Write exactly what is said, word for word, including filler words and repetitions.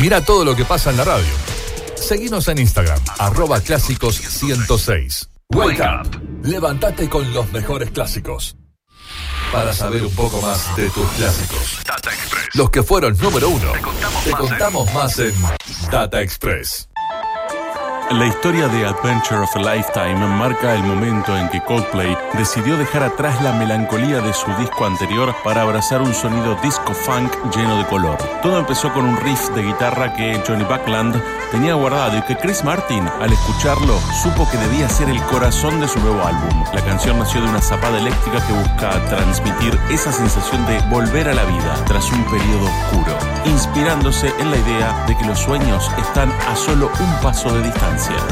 Mira todo lo que pasa en la radio. Seguinos en Instagram, arroba clásicos ciento seis. Wake up. Levántate con los mejores clásicos. Para saber un poco más de tus clásicos. Data Express. Los que fueron número uno. Te contamos, Te más, contamos en... más en Data Express. La historia de Adventure of a Lifetime marca el momento en que Coldplay decidió dejar atrás la melancolía de su disco anterior para abrazar un sonido disco funk lleno de color. Todo empezó con un riff de guitarra que Johnny Buckland tenía guardado y que Chris Martin, al escucharlo, supo que debía ser el corazón de su nuevo álbum. La canción nació de una zapada eléctrica que busca transmitir esa sensación de volver a la vida tras un periodo oscuro, inspirándose en la idea de que los sueños están a solo un paso de distancia.